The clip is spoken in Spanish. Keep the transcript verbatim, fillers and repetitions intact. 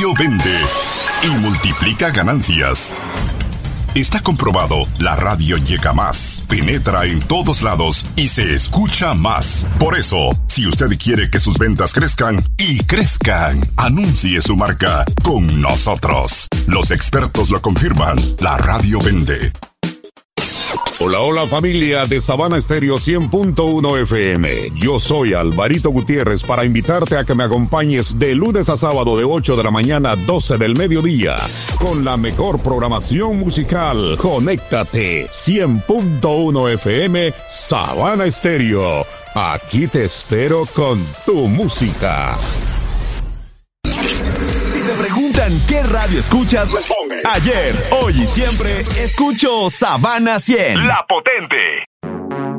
radio vende y multiplica ganancias. Está comprobado, la radio llega más, penetra en todos lados y se escucha más. Por eso, si usted quiere que sus ventas crezcan y crezcan, anuncie su marca con nosotros. Los expertos lo confirman, la radio vende. Hola, hola familia de Sabana Estéreo cien punto uno F M. Yo soy Alvarito Gutiérrez para invitarte a que me acompañes de lunes a sábado de ocho de la mañana a doce del mediodía con la mejor programación musical. Conéctate cien punto uno F M Sabana Estéreo. Aquí te espero con tu música. Preguntan qué radio escuchas. Responde. Ayer, hoy y siempre escucho Sabana cien. La potente.